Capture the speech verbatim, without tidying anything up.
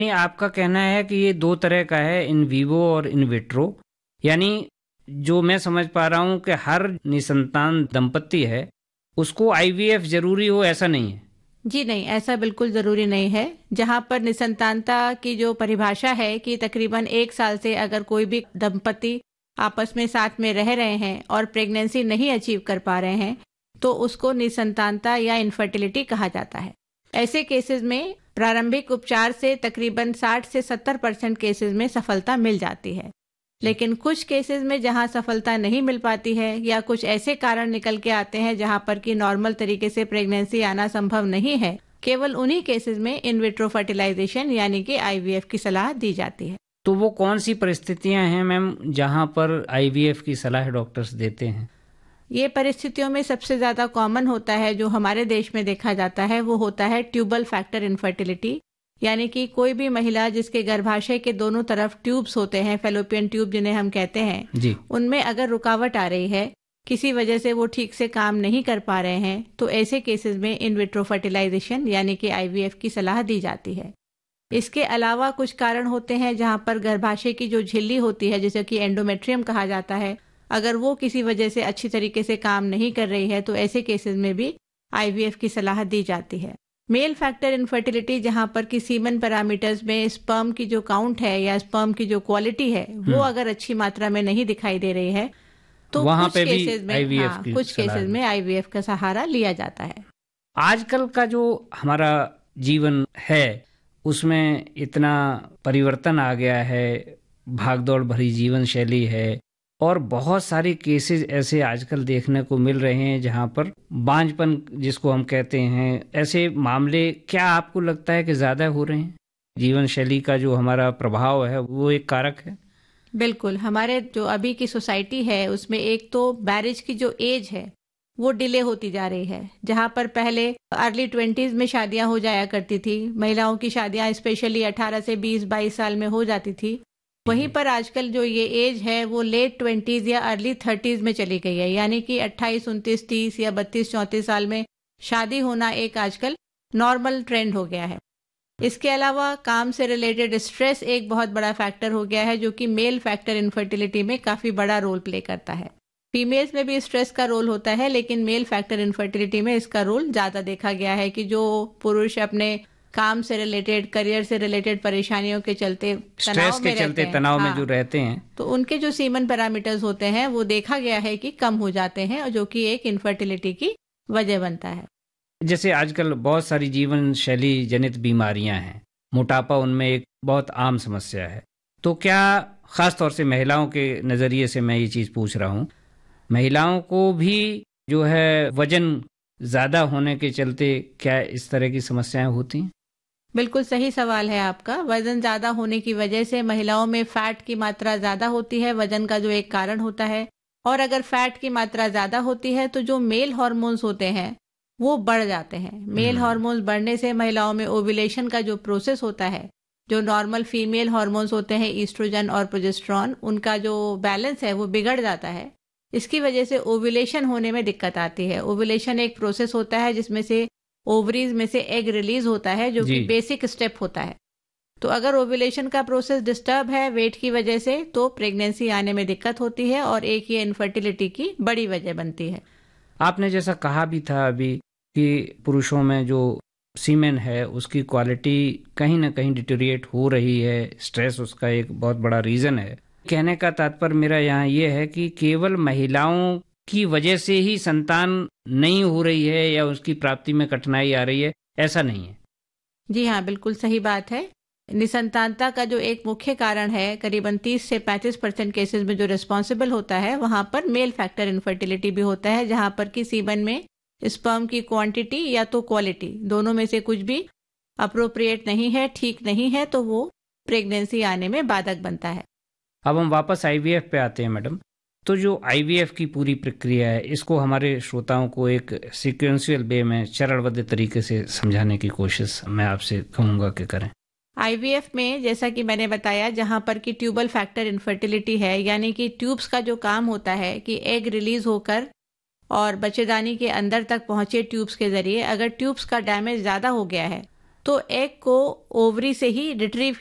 नहीं, आपका कहना है कि ये दो तरह का है, इन विवो और इन विट्रो। यानी जो मैं समझ पा रहा हूँ कि हर निसंतान दंपति है उसको आईवीएफ जरूरी हो, ऐसा नहीं है। जी नहीं, ऐसा बिल्कुल ज़रूरी नहीं है। जहाँ पर निसंतानता की जो परिभाषा है कि तकरीबन एक साल से अगर कोई भी दंपति आपस में साथ में रह रहे हैं और प्रेगनेंसी नहीं अचीव कर पा रहे हैं तो उसको निसंतानता या इनफर्टिलिटी कहा जाता है। ऐसे केसेस में प्रारंभिक उपचार से तकरीबन साठ से सत्तर परसेंट केसेस में सफलता मिल जाती है। लेकिन कुछ केसेस में जहां सफलता नहीं मिल पाती है या कुछ ऐसे कारण निकल के आते हैं जहां पर कि नॉर्मल तरीके से प्रेगनेंसी आना संभव नहीं है, केवल उन्हीं केसेस में इन विट्रो फर्टिलाइजेशन यानी कि आईवीएफ की सलाह दी जाती है। तो वो कौन सी परिस्थितियां हैं मैम जहां पर आईवीएफ की सलाह डॉक्टर्स देते हैं? ये परिस्थितियों में सबसे ज्यादा कॉमन होता है, जो हमारे देश में देखा जाता है, वो होता है ट्यूबल फैक्टर इनफर्टिलिटी। यानी कि कोई भी महिला जिसके गर्भाशय के दोनों तरफ ट्यूब्स होते हैं, फेलोपियन ट्यूब जिन्हें हम कहते हैं जी, उनमें अगर रुकावट आ रही है, किसी वजह से वो ठीक से काम नहीं कर पा रहे हैं, तो ऐसे केसेस में इन विट्रो फर्टिलाइजेशन यानी कि आईवीएफ की सलाह दी जाती है। इसके अलावा कुछ कारण होते हैं जहां पर गर्भाशय की जो झिल्ली होती है, जैसे कि एंडोमेट्रियम कहा जाता है, अगर वो किसी वजह से अच्छी तरीके से काम नहीं कर रही है तो ऐसे केसेस में भी आईवीएफ की सलाह दी जाती है। मेल फैक्टर इनफर्टिलिटी जहां पर कि सीमन पैरामीटर्स में स्पर्म की जो काउंट है या स्पर्म की जो क्वालिटी है वो अगर अच्छी मात्रा में नहीं दिखाई दे रही है तो वहां कुछ पे भी केसेस में आईवीएफ हाँ, की कुछ सलाह केसेस में आईवीएफ का सहारा लिया जाता है। आजकल का जो हमारा जीवन है उसमें इतना परिवर्तन आ गया है, भागदौड़ भरी जीवन शैली है और बहुत सारे केसेस ऐसे आजकल देखने को मिल रहे हैं जहां पर बांझपन जिसको हम कहते हैं, ऐसे मामले क्या आपको लगता है कि ज्यादा हो रहे हैं? जीवन शैली का जो हमारा प्रभाव है वो एक कारक है। बिल्कुल, हमारे जो अभी की सोसाइटी है उसमें एक तो मैरिज की जो एज है वो डिले होती जा रही है। जहां पर पहले अर्ली ट्वेंटीज में शादियां हो जाया करती थी, महिलाओं की शादियां स्पेशली अठारह से बीस बाईस साल में हो जाती थी, वहीं पर आजकल जो ये एज है वो लेट ट्वेंटीज या अर्ली थर्टीज में चली गई है। यानी कि अट्ठाईस उनतीस तीस या बत्तीस चौंतीस साल में शादी होना एक आजकल नॉर्मल ट्रेंड हो गया है। इसके अलावा काम से रिलेटेड स्ट्रेस एक बहुत बड़ा फैक्टर हो गया है, जो कि मेल फैक्टर इनफर्टिलिटी में काफी बड़ा रोल प्ले करता है। फीमेल्स में भी स्ट्रेस का रोल होता है, लेकिन मेल फैक्टर इनफर्टिलिटी में इसका रोल ज्यादा देखा गया है कि जो पुरुष अपने काम से रिलेटेड, करियर से रिलेटेड परेशानियों के चलते, स्ट्रेस के चलते तनाव में जो रहते हैं, तो उनके जो सीमन पैरामीटर्स होते हैं वो देखा गया है कि कम हो जाते हैं, जो कि एक इनफर्टिलिटी की वजह बनता है। जैसे आजकल बहुत सारी जीवन शैली जनित बीमारियां हैं, मोटापा उनमें एक बहुत आम समस्या है। तो क्या खास तौर से महिलाओं के नजरिए से मैं ये चीज पूछ रहा हूँ, महिलाओं को भी जो है वजन ज्यादा होने के चलते क्या इस तरह की समस्याएं होती हैं? बिल्कुल सही सवाल है आपका। वजन ज्यादा होने की वजह से महिलाओं में फैट की मात्रा ज्यादा होती है, वजन का जो एक कारण होता है। और अगर फैट की मात्रा ज्यादा होती है तो जो मेल हार्मोन्स होते हैं वो बढ़ जाते हैं। मेल हार्मोन्स बढ़ने से महिलाओं में ओव्यूलेशन का जो प्रोसेस होता है, जो नॉर्मल फीमेल हार्मोन्स होते हैं ईस्ट्रोजन और प्रोजेस्टेरॉन, उनका जो बैलेंस है वो बिगड़ जाता है। इसकी वजह से ओव्यूलेशन होने में दिक्कत आती है। ओव्यूलेशन एक प्रोसेस होता है जिसमें से ओवरीज में से एग रिलीज होता है, जो कि बेसिक स्टेप होता है। तो अगर ओव्यूलेशन का प्रोसेस डिस्टर्ब है वेट की वजह से तो प्रेगनेंसी आने में दिक्कत होती है और एक ये इनफर्टिलिटी की बड़ी वजह बनती है। आपने जैसा कहा भी था अभी कि पुरुषों में जो सीमेन है उसकी क्वालिटी कहीं ना कहीं डिटेरिएट हो रही है, स्ट्रेस उसका एक बहुत बड़ा रीजन है। कहने का तात्पर्य मेरा यहाँ ये है कि केवल महिलाओं की वजह से ही संतान नहीं हो रही है या उसकी प्राप्ति में कठिनाई आ रही है, ऐसा नहीं है। जी हाँ, बिल्कुल सही बात है। निसंतानता का जो एक मुख्य कारण है, करीबन तीस से पैंतीस परसेंट केसेस में जो रिस्पॉन्सिबल होता है वहां पर मेल फैक्टर इनफर्टिलिटी भी होता है, जहां पर कि सीमन में स्पर्म की क्वांटिटी या तो क्वालिटी दोनों में से कुछ भी अप्रोप्रिएट नहीं है, ठीक नहीं है, तो वो प्रेगनेंसी आने में बाधक बनता है। अब हम वापस आईवीएफ पे आते हैं मैडम। तो जो आईवीएफ की पूरी प्रक्रिया है इसको हमारे श्रोताओं को एक सीक्वेंशियल वे में चरणबद्ध तरीके से समझाने की कोशिश मैं आपसे कहूंगा कि करें। आईवीएफ में जैसा कि मैंने बताया, जहां पर कि ट्यूबल फैक्टर इनफर्टिलिटी है, यानी कि ट्यूब्स का जो काम होता है कि एग रिलीज होकर और बच्चेदानी के अंदर तक पहुंचे ट्यूब्स के जरिए। अगर ट्यूब्स का डैमेज ज्यादा हो गया है तो एग को ओवरी से ही रिट्रीव